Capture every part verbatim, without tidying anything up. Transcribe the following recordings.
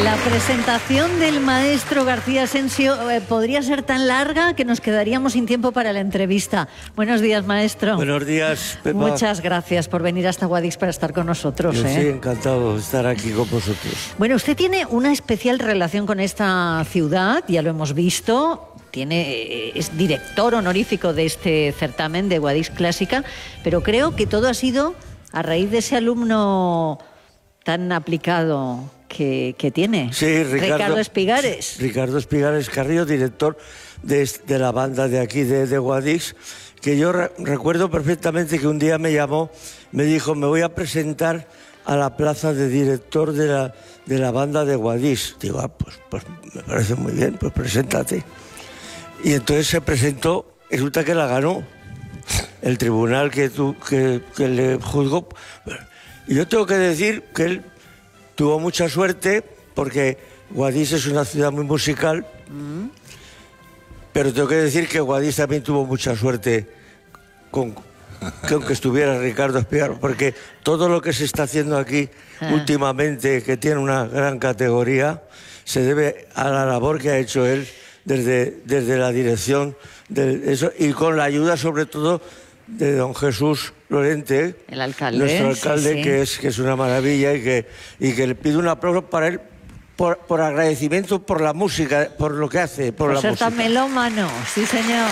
La presentación del maestro García Asensio eh, podría ser tan larga que nos quedaríamos sin tiempo para la entrevista. Buenos días, maestro. Buenos días, Pepa. Muchas gracias por venir hasta Guadix para estar con nosotros. Yo ¿eh? sí, encantado de estar aquí con vosotros. Bueno, usted tiene una especial relación con esta ciudad, ya lo hemos visto. Tiene, es director honorífico de este certamen de Guadix Clásica, pero creo que todo ha sido a raíz de ese alumno tan aplicado que, que tiene. Sí, Ricardo, Ricardo Espigares. Ricardo Espigares Carrillo, director de, de la banda de aquí de, de Guadix, que yo re, recuerdo perfectamente que un día me llamó, me dijo, me voy a presentar a la plaza de director de la, de la banda de Guadix. Digo, ah, pues, pues me parece muy bien, pues preséntate. Y entonces se presentó, resulta que la ganó el tribunal que, tu, que, que le juzgó. Y yo tengo que decir que él tuvo mucha suerte, porque Guadix es una ciudad muy musical, mm. pero tengo que decir que Guadix también tuvo mucha suerte con, con que estuviera Ricardo Espigares, porque todo lo que se está haciendo aquí ah. últimamente, que tiene una gran categoría, se debe a la labor que ha hecho él desde, desde la dirección de eso, y con la ayuda sobre todo de don Jesús Lorente, el alcalde, nuestro alcalde, sí, sí. Que, es, que es una maravilla, y que, y que le pido un aplauso para él por, por agradecimiento por la música, por lo que hace, por, por la ser música. Tan melómano, sí señor.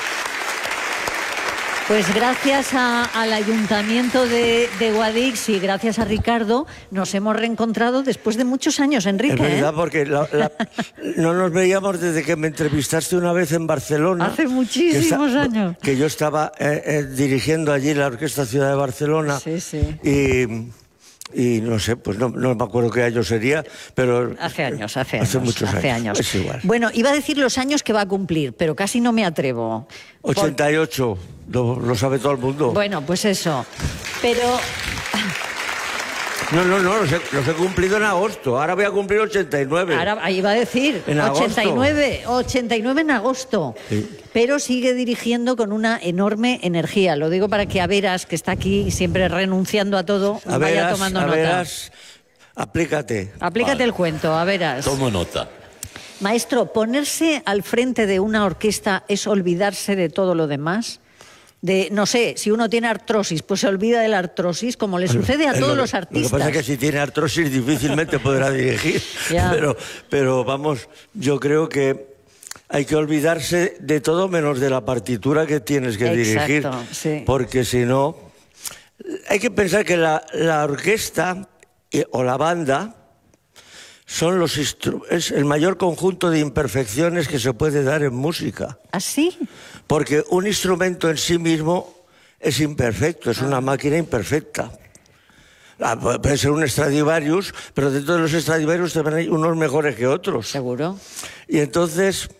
Pues gracias a, al Ayuntamiento de, de Guadix y gracias a Ricardo nos hemos reencontrado después de muchos años, Enrique. Es verdad, ¿eh? porque la, la, no nos veíamos desde que me entrevistaste una vez en Barcelona. Hace muchísimos que está, años. Que yo estaba eh, eh, dirigiendo allí la Orquesta Ciudad de Barcelona. Sí, sí. Y... Y no sé, pues no, no me acuerdo qué año sería, pero... Hace años, hace años. Hace muchos hace años. años. Es igual. Bueno, iba a decir los años que va a cumplir, pero casi no me atrevo. ochenta y ocho, Por... lo, lo sabe todo el mundo. Bueno, pues eso. Pero... No, no, no, los he, los he cumplido en agosto. Ahora voy a cumplir ochenta y nueve. Ahora, ahí iba a decir, en ochenta y nueve, agosto. ochenta y nueve en agosto. Sí. Pero sigue dirigiendo con una enorme energía. Lo digo para que Averas, que está aquí siempre renunciando a todo, Averas, vaya tomando nota. Averas, aplícate. Aplícate vale. el cuento, Averas. Tomo nota. Maestro, ¿ponerse al frente de una orquesta es olvidarse de todo lo demás? De, no sé, si uno tiene artrosis, pues se olvida de la artrosis, como le sucede a todos lo, los artistas. Lo que pasa es que si tiene artrosis difícilmente podrá dirigir. pero, pero vamos, yo creo que hay que olvidarse de todo menos de la partitura que tienes que Exacto, dirigir. Sí. Porque si no, hay que pensar que la, la orquesta o la banda son los es el mayor conjunto de imperfecciones que se puede dar en música. ¿Ah, sí? Porque un instrumento en sí mismo es imperfecto, es ah. una máquina imperfecta. Ah, puede ser un Stradivarius, pero dentro de los Stradivarius también hay unos mejores que otros. Seguro. Y entonces,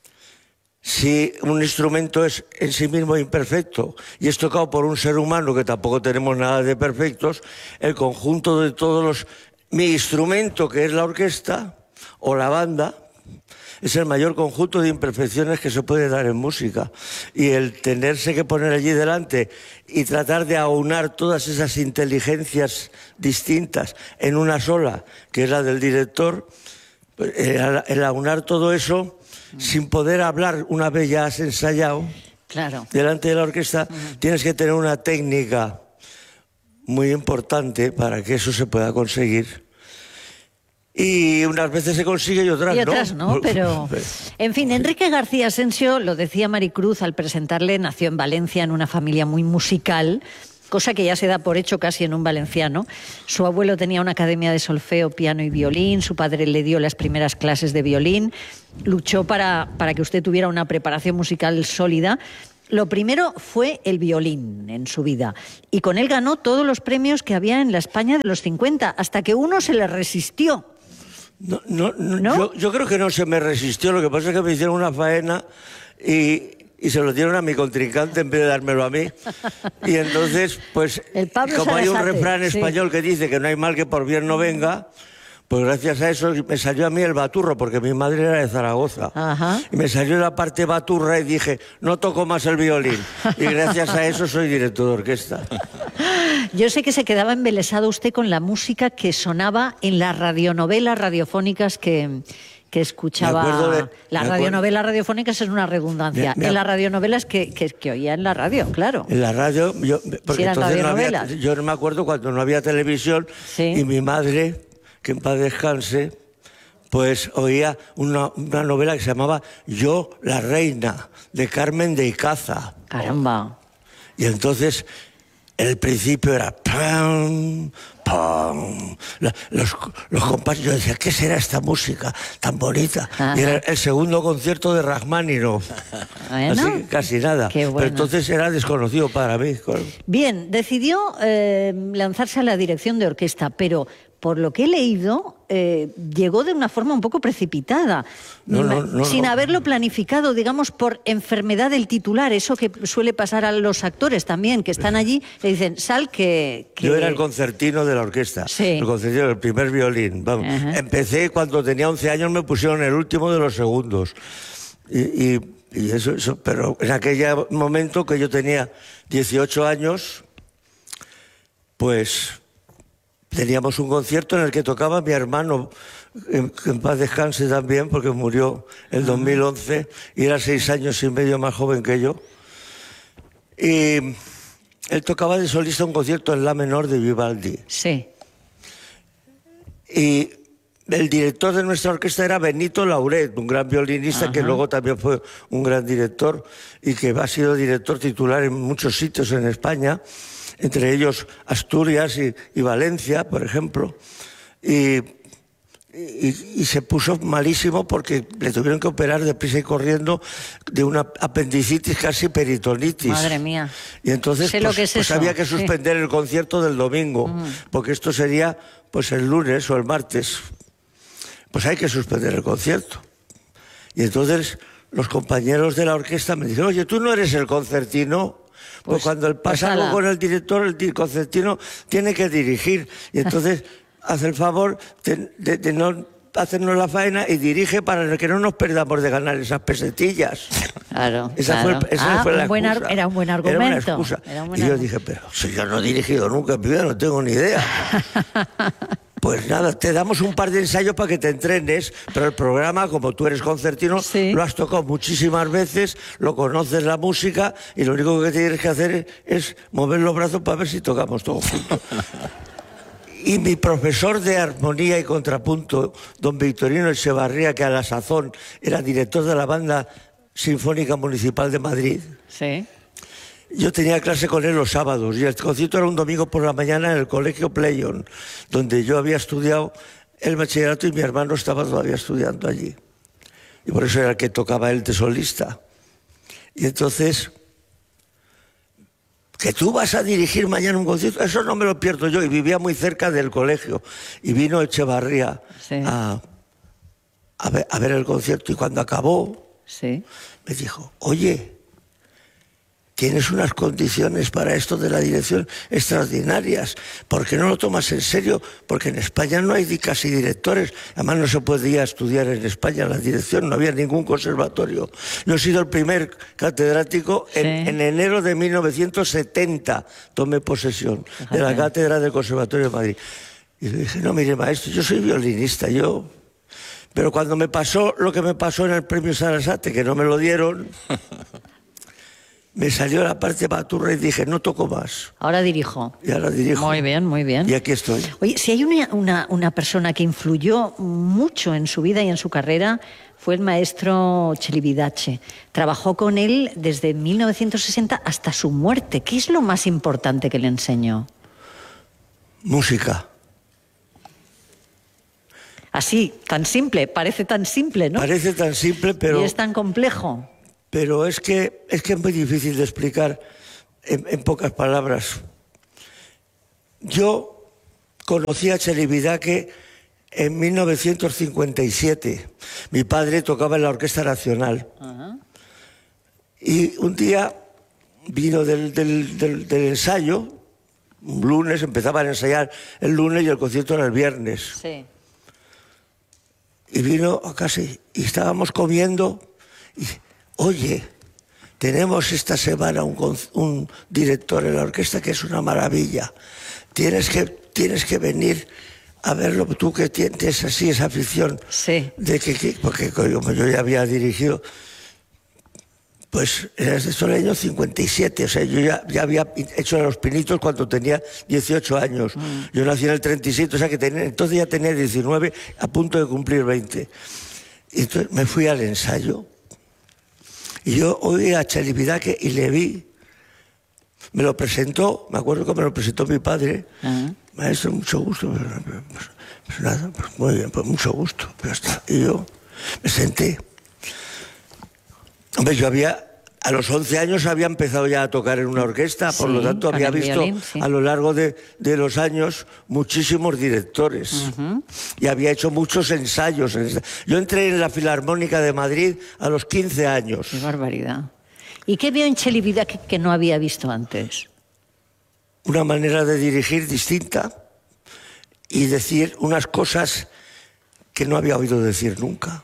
si un instrumento es en sí mismo imperfecto y es tocado por un ser humano, que tampoco tenemos nada de perfectos, el conjunto de todos los... Mi instrumento, que es la orquesta o la banda, es el mayor conjunto de imperfecciones que se puede dar en música. Y el tenerse que poner allí delante y tratar de aunar todas esas inteligencias distintas en una sola, que es la del director, el aunar todo eso mm. sin poder hablar una vez ya has ensayado, claro. delante de la orquesta, mm. tienes que tener una técnica muy importante para que eso se pueda conseguir. Y unas veces se consigue y otras no. Y otras no, no pero... En fin, Enrique García Asensio, lo decía Maricruz al presentarle, nació en Valencia en una familia muy musical, cosa que ya se da por hecho casi en un valenciano. Su abuelo tenía una academia de solfeo, piano y violín, su padre le dio las primeras clases de violín, luchó para, para que usted tuviera una preparación musical sólida. Lo primero fue el violín en su vida y con él ganó todos los premios que había en la España de los cincuenta, hasta que uno se le resistió. No, no, no, ¿No? Yo, yo creo que no se me resistió, lo que pasa es que me hicieron una faena y, y se lo dieron a mi contrincante en vez de dármelo a mí. Y entonces, pues, como hay un refrán sí. español que dice que no hay mal que por bien no venga... Pues gracias a eso me salió a mí el baturro, porque mi madre era de Zaragoza. Ajá. Y me salió la parte baturra y dije, no toco más el violín. Y gracias a eso soy director de orquesta. Yo sé que se quedaba embelesado usted con la música que sonaba en las radionovelas radiofónicas que, que escuchaba. de, las radionovelas radiofónicas es una redundancia. Me, me, en las radionovelas que, que, que oía en la radio, claro. En la radio, yo, porque si entonces no había, yo no me acuerdo cuando no había televisión, sí. Y mi madre, que en paz descanse, pues oía una, una novela que se llamaba Yo, la reina, de Carmen de Icaza. Caramba. Y entonces el principio era pam, pam. Los, los compadres, yo decía, ¿qué será esta música tan bonita? Ajá. Y era el segundo concierto de Rachmaninoff. Bueno, así que casi nada. Qué bueno. Pero entonces era desconocido para mí. Bien, decidió eh, lanzarse a la dirección de orquesta, pero por lo que he leído, eh, llegó de una forma un poco precipitada, no, no, no, sin no. haberlo planificado, digamos, por enfermedad del titular, eso que suele pasar a los actores también, que están allí, le dicen, sal que... que... Yo era el concertino de la orquesta, sí. El concertino, el primer violín. Vamos. Empecé cuando tenía once años, me pusieron el último de los segundos. Y, y, y eso, eso, pero en aquel momento que yo tenía dieciocho años, pues... teníamos un concierto en el que tocaba mi hermano, que en paz descanse también, porque murió en dos mil once, y era seis años y medio más joven que yo. Y él tocaba de solista un concierto en la menor de Vivaldi. Sí. Y el director de nuestra orquesta era Benito Lauret, un gran violinista. Ajá. Que luego también fue un gran director y que ha sido director titular en muchos sitios en España, entre ellos Asturias y, y Valencia, por ejemplo, y, y, y se puso malísimo porque le tuvieron que operar deprisa y corriendo de una apendicitis, casi peritonitis. Madre mía. Y entonces sé pues, lo que es pues eso. había que suspender sí. el concierto del domingo, mm. porque esto sería pues el lunes o el martes. Pues hay que suspender el concierto. Y entonces los compañeros de la orquesta me dijeron, oye, ¿tú no eres el concertino? Pues, pues cuando el pasa algo con el director, el concertino tiene que dirigir. Y entonces hace el favor de, de, de no hacernos la faena y dirige para que no nos perdamos de ganar esas pesetillas. Claro, esa claro. Fue, esa ah, fue la un buen excusa. Era un buen argumento. Era una excusa. Era un buen y yo argumento. dije, pero si yo no he dirigido nunca en mi vida, no tengo ni idea. Pues nada, te damos un par de ensayos para que te entrenes, pero el programa, como tú eres concertino, sí. lo has tocado muchísimas veces, lo conoces la música y lo único que tienes que hacer es, es mover los brazos para ver si tocamos todos juntos. Y mi profesor de armonía y contrapunto, don Victorino Echevarría, que a la sazón era director de la Banda Sinfónica Municipal de Madrid, sí. yo tenía clase con él los sábados y el concierto era un domingo por la mañana en el Colegio Pleion, donde yo había estudiado el bachillerato y mi hermano estaba todavía estudiando allí. Y por eso era el que tocaba él de solista. Y entonces, que tú vas a dirigir mañana un concierto, eso no me lo pierdo yo. Y vivía muy cerca del colegio. Y vino Echevarría sí. a, a, ver, a ver el concierto. Y cuando acabó, sí. me dijo, oye, tienes unas condiciones para esto de la dirección extraordinarias. ¿Por qué no lo tomas en serio? Porque en España no hay casi directores. Además no se podía estudiar en España la dirección, no había ningún conservatorio. Yo he sido el primer catedrático en, sí. en enero de mil novecientos setenta. Tomé posesión Fíjate. de la cátedra del Conservatorio de Madrid. Y le dije, no, mire maestro, yo soy violinista, yo... Pero cuando me pasó lo que me pasó en el premio Sarasate, que no me lo dieron... me salió la parte baturra y dije, no toco más. Ahora dirijo. Y ahora dirijo. Muy bien, muy bien. Y aquí estoy. Oye, si hay una, una, una persona que influyó mucho en su vida y en su carrera, fue el maestro Celibidache. Trabajó con él desde mil novecientos sesenta hasta su muerte. ¿Qué es lo más importante que le enseñó? Música. Así, tan simple, parece tan simple, ¿no? Parece tan simple, pero... Y es tan complejo. Pero es que, es que es muy difícil de explicar en, en pocas palabras. Yo conocí a Celibidache en mil novecientos cincuenta y siete. Mi padre tocaba en la Orquesta Nacional. Uh-huh. Y un día vino del, del, del, del ensayo, un lunes, empezaban a ensayar el lunes y el concierto era el viernes. Sí. Y vino a casa y estábamos comiendo y... Oye, tenemos esta semana un, un director en la orquesta que es una maravilla. Tienes que, tienes que venir a verlo, tú que tienes así esa afición. Sí. De que, que, porque como yo ya había dirigido, pues era desde el año cincuenta y siete, o sea, yo ya, ya había hecho Los Pinitos cuando tenía dieciocho años. Mm. Yo nací en el treinta y siete, o sea que tenía, entonces ya tenía diecinueve, a punto de cumplir veinte. Y entonces me fui al ensayo, y yo oí a Txeli Bidaque y le vi, me lo presentó, me acuerdo que me lo presentó mi padre. Uh-huh. Maestro, mucho gusto. Pues, pues nada, pues muy bien, pues mucho gusto. Pero hasta, y yo me senté. Hombre, yo había, a los once años había empezado ya a tocar en una orquesta, por sí, lo tanto había visto violín, sí. a lo largo de, de los años muchísimos directores. Uh-huh. Y había hecho muchos ensayos. Yo entré en la Filarmónica de Madrid a los quince años. Qué barbaridad. ¿Y qué vio en Txeli Bidaque que no había visto antes? Una manera de dirigir distinta y decir unas cosas que no había oído decir nunca.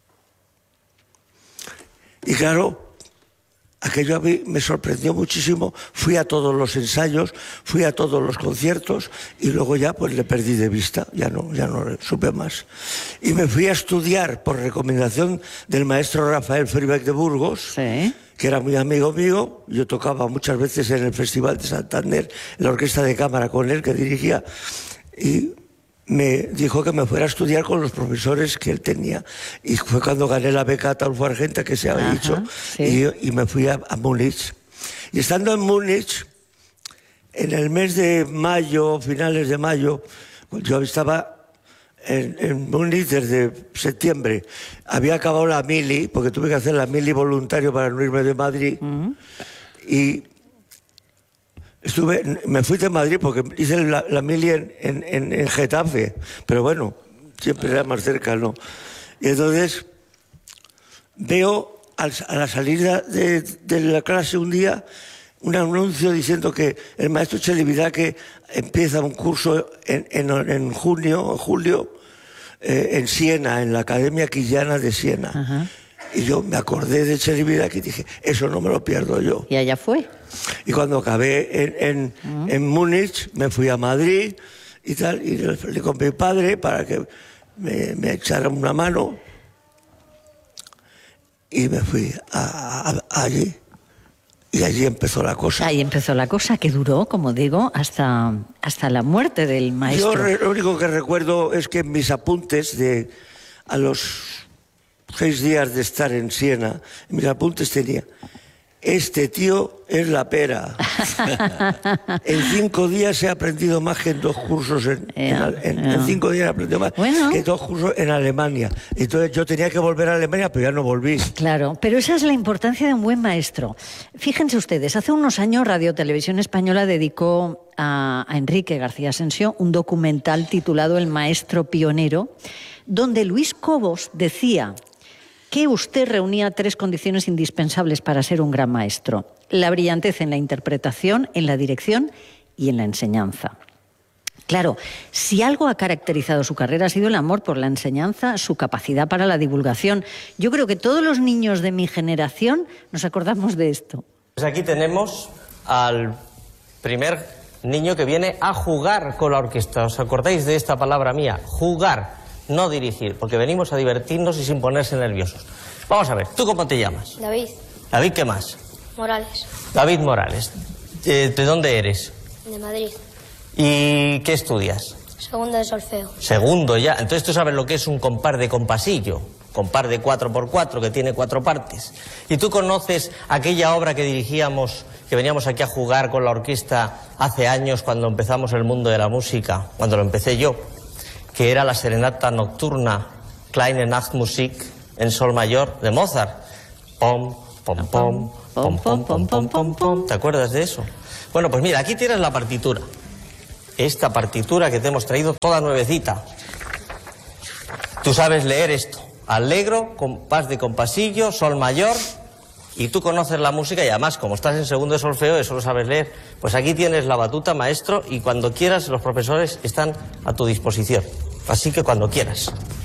Y claro, aquello a mí me sorprendió muchísimo. Fui a todos los ensayos, fui a todos los conciertos y luego ya pues le perdí de vista, ya no, ya no supe más. Y me fui a estudiar por recomendación del maestro Rafael Fribeck de Burgos, sí. que era muy amigo mío. Yo tocaba muchas veces en el Festival de Santander, en la orquesta de cámara con él que dirigía, y me dijo que me fuera a estudiar con los profesores que él tenía. Y fue cuando gané la beca Ataulfo Argenta, que se había Ajá, dicho, sí. y, y me fui a, a Múnich. Y estando en Múnich, en el mes de mayo, finales de mayo, yo estaba en, en Múnich desde septiembre. Había acabado la mili, porque tuve que hacer la mili voluntario para no irme de Madrid. Uh-huh. Y estuve, me fui de Madrid porque hice la, la mili en, en, en Getafe, pero bueno, siempre era más cerca, ¿no? Y entonces veo al, a la salida de, de la clase un día un anuncio diciendo que el maestro Txeli Bidaque empieza un curso en, en, en junio, en julio, eh, en Siena, en la Academia Quillana de Siena. Uh-huh. Y yo me acordé de Txeli Bidaque y dije, eso no me lo pierdo yo. Y allá fue. Y cuando acabé en, en, uh-huh. en Múnich, me fui a Madrid y tal, y le hablé con mi padre para que me, me echara una mano. Y me fui a, a, allí. Y allí empezó la cosa. Ahí empezó la cosa, que duró, como digo, hasta, hasta la muerte del maestro. Yo re, lo único que recuerdo es que en mis apuntes de a los seis días de estar en Siena, en mis apuntes tenía: este tío es la pera. En cinco días he aprendido más que en dos cursos en, yeah, en, en, yeah. en cinco días he aprendido más bueno. que dos cursos en Alemania. Entonces yo tenía que volver a Alemania, pero ya no volví. Claro, pero esa es la importancia de un buen maestro. Fíjense ustedes, hace unos años Radio Televisión Española dedicó a, a Enrique García Asensio un documental titulado El Maestro Pionero, donde Luis Cobos decía que usted reunía tres condiciones indispensables para ser un gran maestro: la brillantez en la interpretación, en la dirección y en la enseñanza. Claro, si algo ha caracterizado su carrera ha sido el amor por la enseñanza, su capacidad para la divulgación. Yo creo que todos los niños de mi generación nos acordamos de esto. Pues aquí tenemos al primer niño que viene a jugar con la orquesta. ¿Os acordáis de esta palabra mía? Jugar. No dirigir, porque venimos a divertirnos y sin ponerse nerviosos. Vamos a ver, ¿tú cómo te llamas? David. ¿David qué más? Morales. David Morales. ¿De, de dónde eres? De Madrid. ¿Y qué estudias? Segundo de solfeo. Segundo ya. Entonces tú sabes lo que es un compás de compasillo. Compás de cuatro por cuatro, que tiene cuatro partes. ¿Y tú conoces aquella obra que dirigíamos, que veníamos aquí a jugar con la orquesta hace años cuando empezamos el mundo de la música? Cuando lo empecé yo, que era la serenata nocturna Kleine Nachtmusik en sol mayor de Mozart. Pom, pom, pom, pom, pom, pom, pom, pom, pom. ¿Te acuerdas de eso? Bueno, pues mira, aquí tienes la partitura. Esta partitura que te hemos traído toda nuevecita. Tú sabes leer esto: allegro, compás de compasillo, sol mayor. Y tú conoces la música y además, como estás en segundo de solfeo, eso lo sabes leer. Pues aquí tienes la batuta, maestro, y cuando quieras los profesores están a tu disposición. Así que cuando quieras.